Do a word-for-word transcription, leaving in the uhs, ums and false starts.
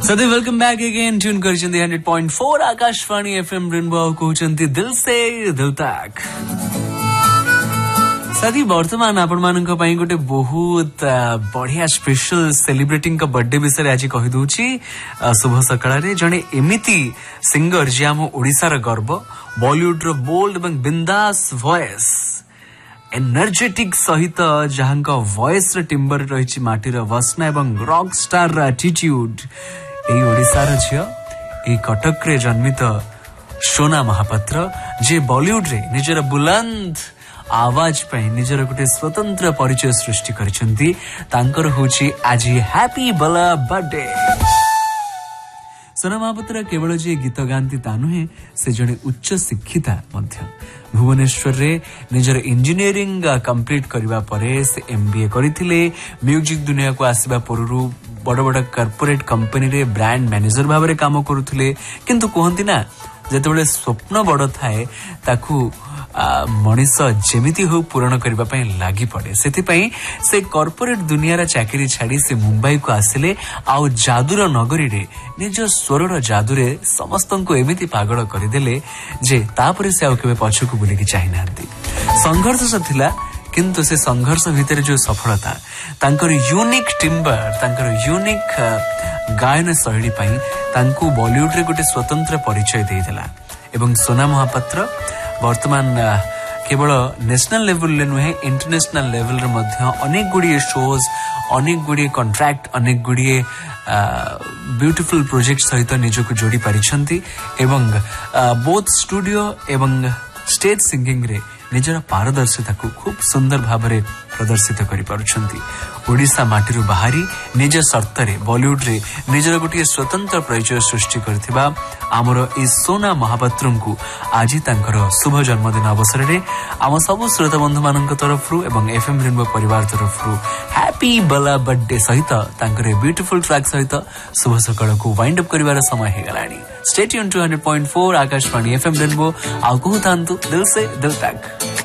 सदी welcome back again tune करछन्ती hundred point four Akashvani FM rainbow कहउछन्ती दिल से दिल तक। सदी वर्तमान आपण मानक पई गोटे बहुत बढ़िया स्पेशल सेलिब्रेटिंग का बर्थडे विषय आज कहि दूची। शुभ सकाळ रे जणे एमिति सिंगर जे हम ओडिसा र गर्व, बॉलीवुड रो बोल्ड एवं बिंदास वॉइस, एनर्जेटिक सहित जहां का वॉइस रे टिम्बर रहिछि माटी र वसना एवं रॉक स्टार र एटीट्यूड। एई ओडिसा र झियो एई कटक रे जन्मित सोना महापात्र जे बॉलीवुड रे निजर बुलंद आवाज पे निजर गोटे स्वतंत्र परिचय सृष्टि करिसेंती। तांकर होची आज हैप्पी बला बर्थडे। सोना महापात्र केवल जे गीत गांती ता नुहे, से जने उच्च शिक्षिता मध्य। भुवनेश्वर रे निजर इंजीनियरिंग कंप्लीट करबा परे से एमबीए करिथिले। म्यूजिक दुनिया को आसीबा पररु बड़ बड़ कॉर्पोरेट कंपनी रे ब्रांड मैनेजर भाबरे काम करुथिले। किंतु कहंती ना जेतेबेले स्वप्न बड़ थाए ताकू मनीष जेमिति हो पूरण करबा पई लागि पड़े। सेति पई से कॉर्पोरेट दुनिया चाकरी छाड़ी से मुंबई को आसिले। आउ जादूर नगरी रे निज स्वरर जादूरे समस्त को एमिति पागल करदेले जे तापरे से आउ केबे पछकु बुलिकी चाहि नांती। संघर्ष थिला किंतु से संघर्ष भितर जो सफलता तांकर यूनिक टिम्बर, तांकर यूनिक गायन शैली पई तांको बॉलीवुड रे गोटे स्वतंत्र परिचय देइदेला। एवं सोना महापात्र वर्तमान केवल नेशनल लेवल ले नुहे, इंटरनेशनल लेवल रे मध्य अनेक गुडी शोज, अनेक गुडी कॉन्ट्रैक्ट, अनेक गुडी ब्यूटीफुल प्रोजेक्ट सहित निजको जोड़ी पारिछंती। एवं बोथ स्टूडियो एवं स्टेज सिंगिंग रे निजर पारदर्शिता को खूब सुंदर भावरे प्रदर्शित करि पारुछंती। ओडिसा माटीरु बाहरी निज शर्तरे बॉलीवुड रे निजर गोटे स्वतंत्र परिचय सृष्टि करथिबा आमर ए सोना महापात्रम को आज तांकर शुभ जन्मदिन अवसर रे आम सब श्रोता बंधु मानक तरफरु एवं एफएम रेनबो परिवार तरफरु हैप्पी बला बर्थडे सहित तांकर ब्यूटीफुल ट्रैक सहित शुभ सकाळ को वाइंड अप करिवार समय हे गलानी। Stay tune two hundred point four Akashvani FM rainbow. आ कहू तांतु दिल से दिल तक।